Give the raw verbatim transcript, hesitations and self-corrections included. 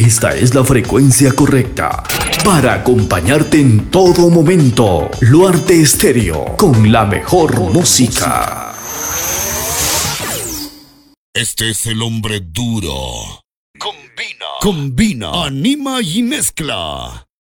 Esta es la frecuencia correcta para acompañarte en todo momento. Luarte Estéreo, con la mejor música. Este es el hombre duro. Combina, combina, anima y mezcla.